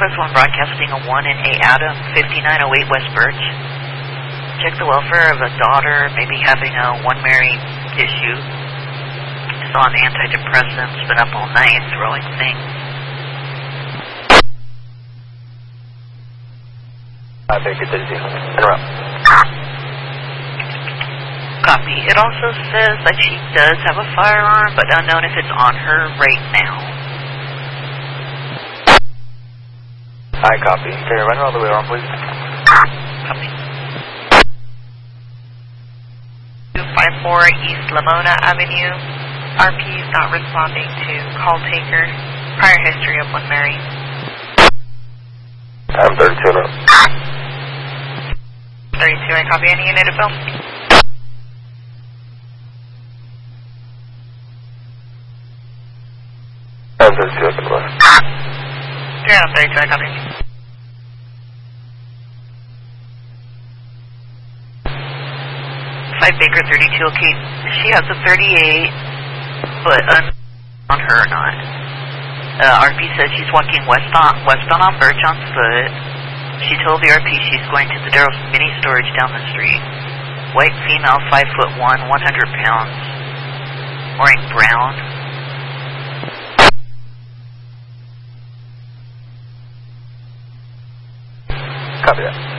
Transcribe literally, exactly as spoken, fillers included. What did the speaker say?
Northwest one broadcasting a one and A Adam, fifty-nine oh eight West Birch. Check the welfare of a daughter, maybe having a one Mary issue. It's on antidepressants, been up all night throwing things. I think it's easy. Interrupt. Copy. It also says that she does have a firearm, but unknown if it's on her right now. I copy. Can you run all the way around, please? Copy. two five four East Lamona Avenue. R P is not responding to call taker. Prior history of one Mary. I'm thirty-two now. thirty-two, I copy. Any unit of film? I'm thirty-two, I can run. Yeah, thirty-two, I copy. five Baker thirty-two, okay. She has a thirty-eight, but un on her or not. Uh, R P says she's walking westbound, westbound on Birch on foot. She told the R P she's going to the Darrell's mini storage down the street. White female, five foot one, one hundred pounds, wearing brown. Copy that.